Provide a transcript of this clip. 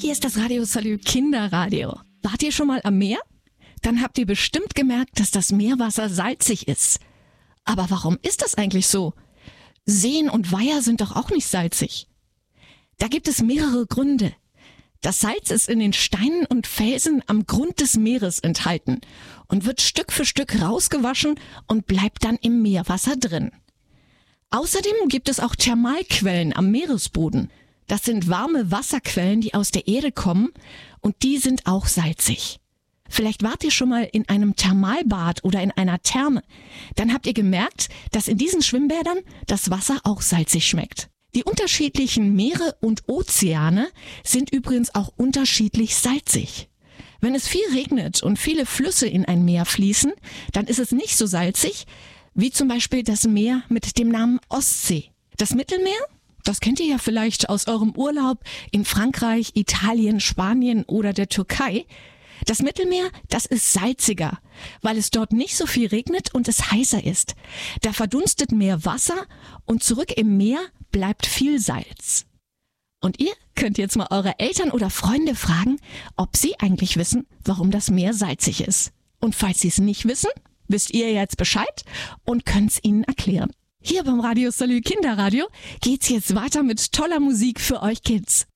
Hier ist das Radio Salü Kinderradio. Wart ihr schon mal am Meer? Dann habt ihr bestimmt gemerkt, dass das Meerwasser salzig ist. Aber warum ist das eigentlich so? Seen und Weiher sind doch auch nicht salzig. Da gibt es mehrere Gründe. Das Salz ist in den Steinen und Felsen am Grund des Meeres enthalten und wird Stück für Stück rausgewaschen und bleibt dann im Meerwasser drin. Außerdem gibt es auch Thermalquellen am Meeresboden. Das sind warme Wasserquellen, die aus der Erde kommen und die sind auch salzig. Vielleicht wart ihr schon mal in einem Thermalbad oder in einer Therme. Dann habt ihr gemerkt, dass in diesen Schwimmbädern das Wasser auch salzig schmeckt. Die unterschiedlichen Meere und Ozeane sind übrigens auch unterschiedlich salzig. Wenn es viel regnet und viele Flüsse in ein Meer fließen, dann ist es nicht so salzig, wie zum Beispiel das Meer mit dem Namen Ostsee. Das Mittelmeer? Das kennt ihr ja vielleicht aus eurem Urlaub in Frankreich, Italien, Spanien oder der Türkei. Das Mittelmeer, das ist salziger, weil es dort nicht so viel regnet und es heißer ist. Da verdunstet mehr Wasser und zurück im Meer bleibt viel Salz. Und ihr könnt jetzt mal eure Eltern oder Freunde fragen, ob sie eigentlich wissen, warum das Meer salzig ist. Und falls sie es nicht wissen, wisst ihr jetzt Bescheid und könnt es ihnen erklären. Hier beim Radio Salü Kinderradio geht's jetzt weiter mit toller Musik für euch Kids.